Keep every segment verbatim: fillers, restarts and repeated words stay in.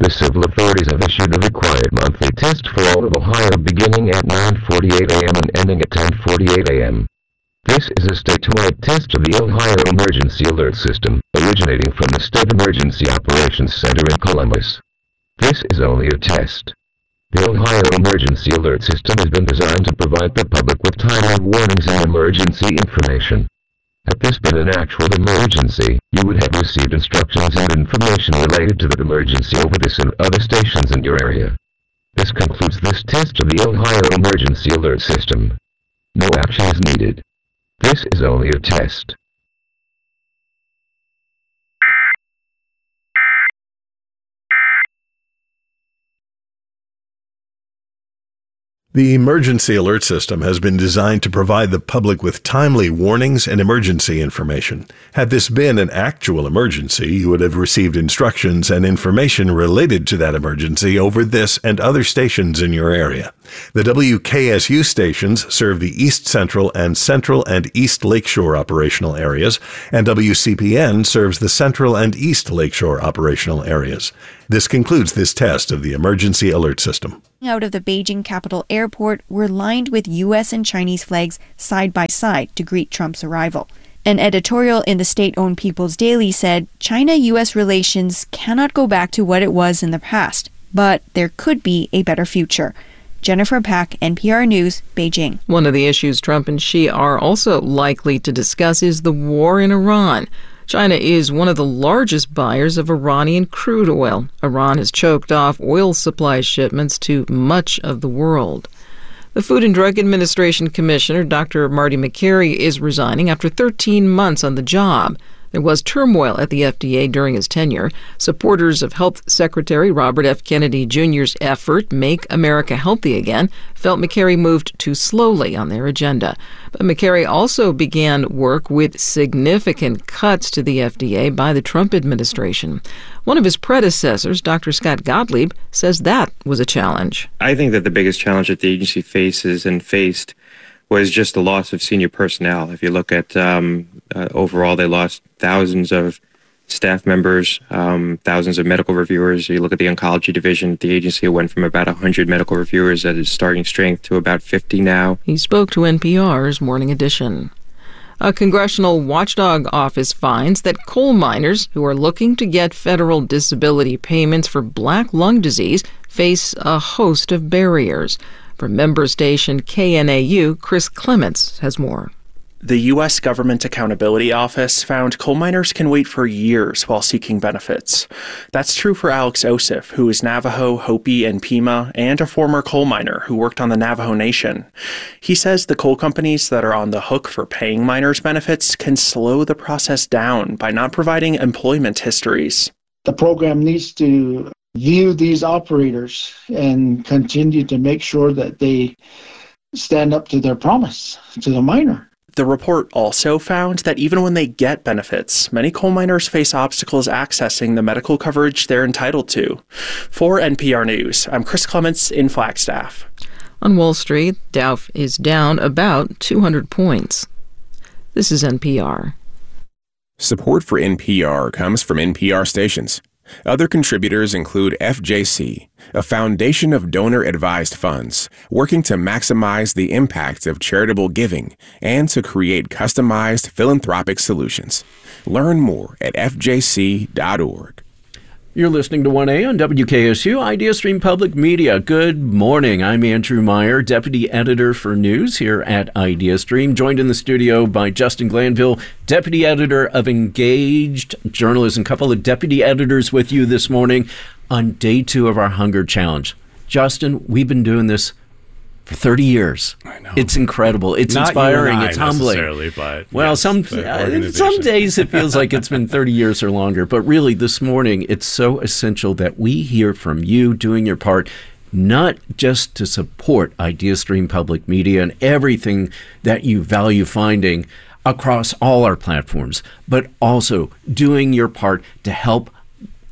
the civil authorities have issued a required monthly test for all of Ohio beginning at nine forty-eight a.m. and ending at ten forty-eight a.m. This is a statewide test of the Ohio Emergency Alert System, originating from the State Emergency Operations Center in Columbus. This is only a test. The Ohio Emergency Alert System has been designed to provide the public with timely warnings and emergency information. Had this been an actual emergency, you would have received instructions and information related to that emergency over this and other stations in your area. This concludes this test of the Ohio Emergency Alert System. No action is needed. This is only a test. The Emergency Alert System has been designed to provide the public with timely warnings and emergency information. Had this been an actual emergency, you would have received instructions and information related to that emergency over this and other stations in your area. The W K S U stations serve the East Central and Central and East Lakeshore operational areas, and W C P N serves the Central and East Lakeshore operational areas. This concludes this test of the Emergency Alert System. Out of the Beijing Capital Airport were lined with U S and Chinese flags side by side to greet Trump's arrival. An editorial in the state-owned People's Daily said China-U S relations cannot go back to what it was in the past, but there could be a better future. Jennifer Pack, N P R News, Beijing. One of the issues Trump and Xi are also likely to discuss is the war in Iran. China is one of the largest buyers of Iranian crude oil. Iran has choked off oil supply shipments to much of the world. The Food and Drug Administration Commissioner, Doctor Marty Makary, is resigning after thirteen months on the job. There was turmoil at the F D A during his tenure. Supporters of Health Secretary Robert F. Kennedy Junior's effort, Make America Healthy Again, felt Makary moved too slowly on their agenda. But Makary also began work with significant cuts to the F D A by the Trump administration. One of his predecessors, Doctor Scott Gottlieb, says that was a challenge. I think that the biggest challenge that the agency faces and faced was just the loss of senior personnel. If you look at um, uh, overall, they lost thousands of staff members, um, thousands of medical reviewers. You look at the oncology division at the agency, it went from about one hundred medical reviewers at its starting strength to about fifty now. He spoke to N P R's Morning Edition. A congressional watchdog office finds that coal miners who are looking to get federal disability payments for black lung disease face a host of barriers. From member station K N A U, Chris Clements has more. The U S Government Accountability Office found coal miners can wait for years while seeking benefits. That's true for Alex Osif, who is Navajo, Hopi, and Pima, and a former coal miner who worked on the Navajo Nation. He says the coal companies that are on the hook for paying miners benefits can slow the process down by not providing employment histories. The program needs to view these operators and continue to make sure that they stand up to their promise to the miner. The report also found that even when they get benefits, many coal miners face obstacles accessing the medical coverage they're entitled to. For N P R News, I'm Chris Clements in Flagstaff. On Wall Street, Dow is down about two hundred points. This is N P R. Support for N P R comes from N P R stations. Other contributors include F J C, a foundation of donor-advised funds working to maximize the impact of charitable giving and to create customized philanthropic solutions. Learn more at f j c dot org. You're listening to one A on W K S U, IdeaStream Public Media. Good morning. I'm Andrew Meyer, Deputy Editor for News here at IdeaStream, joined in the studio by Justin Glanville, Deputy Editor of Engaged Journalism. A couple of Deputy Editors with you this morning on day two of our Hunger Challenge. Justin, we've been doing this for thirty years. I know. It's incredible. It's Not inspiring. you and I it's humbling. Necessarily, but well, yes, some uh, some days it feels like it's been thirty years or longer. But really, this morning, it's so essential that we hear from you doing your part, not just to support IdeaStream Public Media and everything that you value finding across all our platforms, but also doing your part to help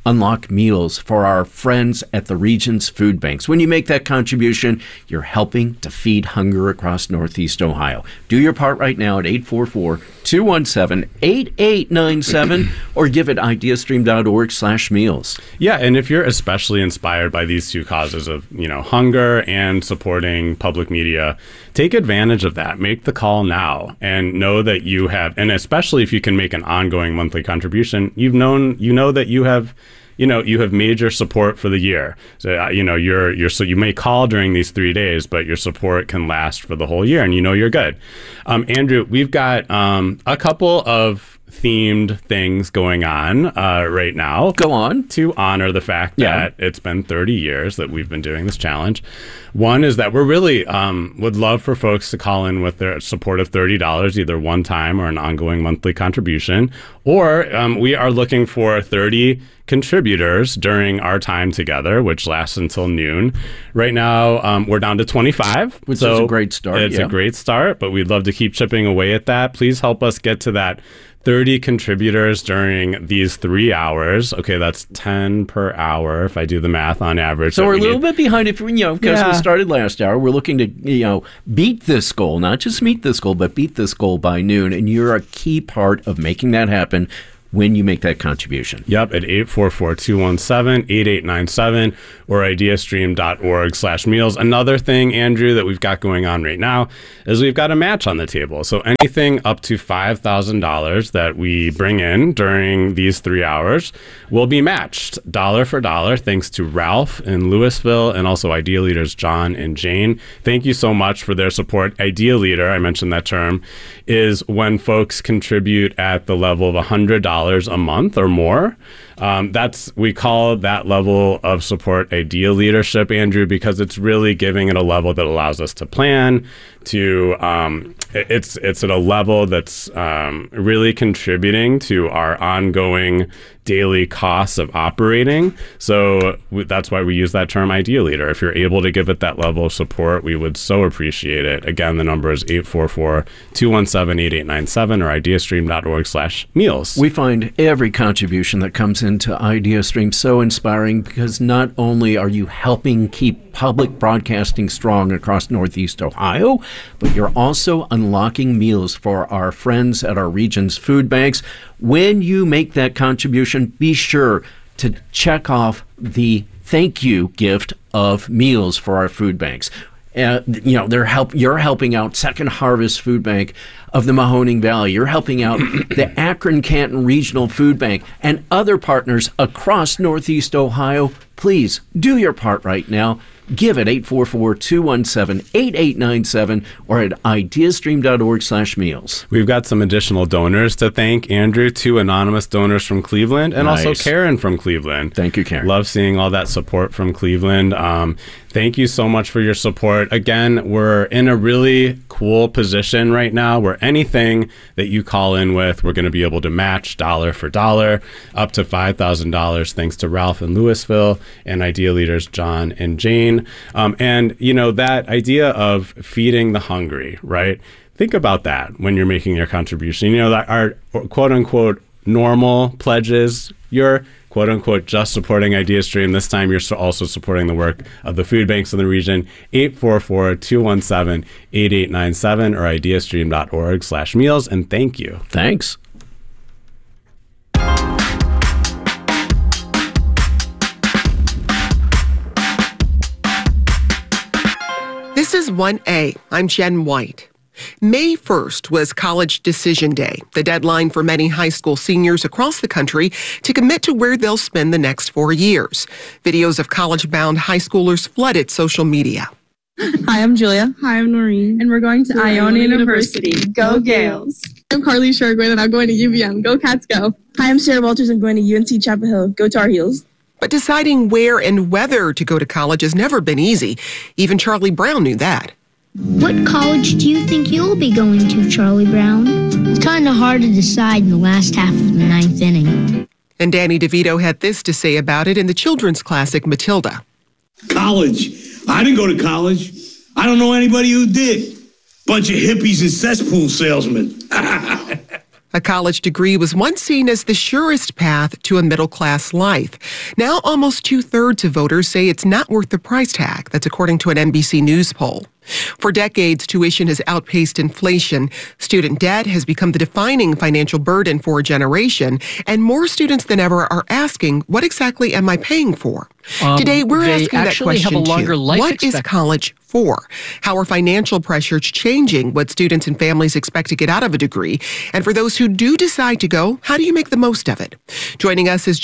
unlock meals for our friends at the region's food banks. When you make that contribution, you're helping to feed hunger across Northeast Ohio. Do your part right now at eight four four, two one seven, eight eight nine seven or give at ideastream.org slash meals. Yeah, and if you're especially inspired by these two causes of, you know, hunger and supporting public media, take advantage of that. Make the call now and know that you have, and especially if you can make an ongoing monthly contribution, you've known, you know that you have, you know, you have major support for the year. So, uh, you know, you're, you're, so you may call during these three days, but your support can last for the whole year and you know you're good. Um, Andrew, we've got um, a couple of themed things going on uh, right now. Go on. To honor the fact Yeah. that it's been thirty years that we've been doing this challenge. One is that we're really um, would love for folks to call in with their support of thirty dollars, either one time or an ongoing monthly contribution. Or um, we are looking for thirty contributors during our time together, which lasts until noon. Right now, um, we're down to twenty-five. Which so is a great start. It's yeah. a great start, but we'd love to keep chipping away at that. Please help us get to that thirty contributors during these three hours. Okay, that's ten per hour if I do the math on average. So we're we a little need. bit behind if you know, because Yeah. we started last hour. We're looking to, you know, beat this goal, not just meet this goal, but beat this goal by noon. And you're a key part of making that happen when you make that contribution. Yep, at eight four four, two one seven, eight eight nine seven or ideastream.org slash meals. Another thing, Andrew, that we've got going on right now is we've got a match on the table. So anything up to five thousand dollars that we bring in during these three hours will be matched dollar for dollar, thanks to Ralph in Louisville and also Idea Leaders John and Jane. Thank you so much for their support. Idea Leader, I mentioned that term, is when folks contribute at the level of one hundred dollars a month or more. Um, that's, we call that level of support Idea Leadership, Andrew, because it's really giving it a level that allows us to plan, to um, it's it's at a level that's um, really contributing to our ongoing daily costs of operating. So w- that's why we use that term Idea Leader. If you're able to give it that level of support, we would so appreciate it. Again, the number is eight four four, two one seven, eight eight nine seven or ideastream.org slash meals. We find every contribution that comes into IdeaStream so inspiring because not only are you helping keep public broadcasting strong across Northeast Ohio, but you're also unlocking meals for our friends at our region's food banks. When you make that contribution, be sure to check off the thank you gift of meals for our food banks. Uh, you know, they're help. You're helping out Second Harvest Food Bank of the Mahoning Valley. You're helping out the Akron-Canton Regional Food Bank and other partners across Northeast Ohio. Please do your part right now. Give at eight four four, two one seven, eight eight nine seven or at ideastream.org slash meals. We've got some additional donors to thank, Andrew, two anonymous donors from Cleveland and Nice. also Karen from Cleveland. Thank you, Karen. Love seeing all that support from Cleveland. Um, thank you so much for your support. Again, we're in a really cool position right now where anything that you call in with, we're going to be able to match dollar for dollar up to five thousand dollars thanks to Ralph in Louisville and Idea Leaders John and Jane. Um, and, you know, that idea of feeding the hungry, right? Think about that when you're making your contribution. You know, that our quote unquote normal pledges, you're quote unquote just supporting IdeaStream. This time you're also supporting the work of the food banks in the region. eight four four, two one seven, eight eight nine seven or ideastream.org slash meals. And thank you. Thanks. This is one A. I'm Jen White. May first was College Decision Day, the deadline for many high school seniors across the country to commit to where they'll spend the next four years. Videos of college-bound high schoolers flooded social media. Hi, I'm Julia. Hi, I'm Noreen. And we're going to Iona University. Go Gales. I'm Carly Shergoy, and I'm going to U V M. Go Cats, go. Hi, I'm Sarah Walters. I'm going to U N C Chapel Hill. Go Tar Heels. But deciding where and whether to go to college has never been easy. Even Charlie Brown knew that. What college do you think you'll be going to, Charlie Brown? It's kind of hard to decide in the last half of the ninth inning. And Danny DeVito had this to say about it in the children's classic Matilda. College. I didn't go to college. I don't know anybody who did. Bunch of hippies and cesspool salesmen. A A college degree was once seen as the surest path to a middle-class life. Now, almost two-thirds of voters say it's not worth the price tag. That's according to an N B C News poll. For decades, tuition has outpaced inflation. Student debt has become the defining financial burden for a generation, and more students than ever are asking, what exactly am I paying for? Um, Today, we're they asking that actually question have a longer too. life What is expect- college for? How are financial pressures changing what students and families expect to get out of a degree? And for those who do decide to go, how do you make the most of it? Joining us is